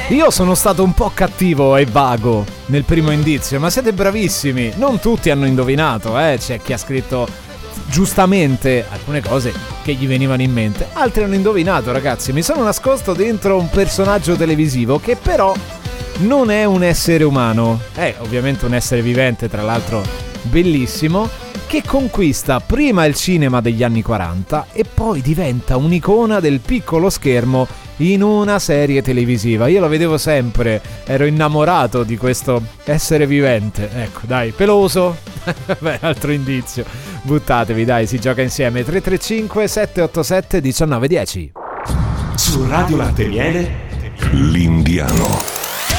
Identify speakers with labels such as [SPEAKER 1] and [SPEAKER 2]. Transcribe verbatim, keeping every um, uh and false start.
[SPEAKER 1] Io sono stato un po' cattivo e vago nel primo indizio, ma siete bravissimi. Non tutti hanno indovinato, eh. C'è chi ha scritto giustamente alcune cose che gli venivano in mente. Altri hanno indovinato, ragazzi. Mi sono nascosto dentro un personaggio televisivo che però non è un essere umano. È ovviamente un essere vivente, tra l'altro bellissimo, che conquista prima il cinema degli anni quaranta e poi diventa un'icona del piccolo schermo in una serie televisiva. Io lo vedevo sempre, ero innamorato di questo essere vivente. Ecco, dai, peloso. Beh, altro indizio. Buttatevi, dai, si gioca insieme. Tre tre cinque sette otto sette uno nove uno zero.
[SPEAKER 2] Su Radio Latte Miele, l'Indiano.